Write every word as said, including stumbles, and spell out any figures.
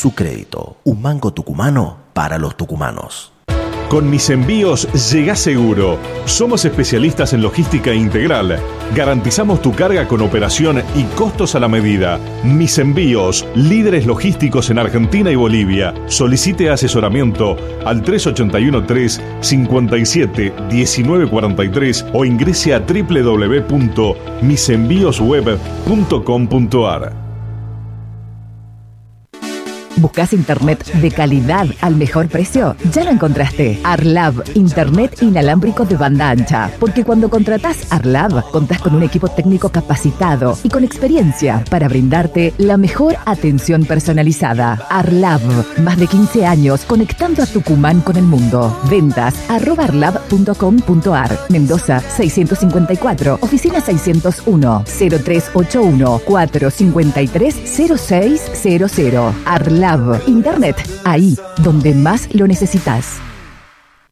su crédito. Un banco tucumano para los tucumanos. Con Mis Envíos llegás seguro. Somos especialistas en logística integral. Garantizamos tu carga con operación y costos a la medida. Mis Envíos, líderes logísticos en Argentina y Bolivia. Solicite asesoramiento al tres ocho uno tres, cinco siete, uno nueve cuatro tres o ingrese a doble u doble u doble u punto mis envíos web punto com punto a r. ¿Buscas internet de calidad al mejor precio? Ya lo encontraste. Arlab, internet inalámbrico de banda ancha. Porque cuando contratás Arlab, contás con un equipo técnico capacitado y con experiencia para brindarte la mejor atención personalizada. Arlab, más de quince años conectando a Tucumán con el mundo. Ventas arroba arlab punto com punto a r. Mendoza seiscientos cincuenta y cuatro, oficina seiscientos uno, cero tres ocho uno, cuatro cinco tres, cero seis cero cero. Arlab, internet, ahí donde más lo necesitas.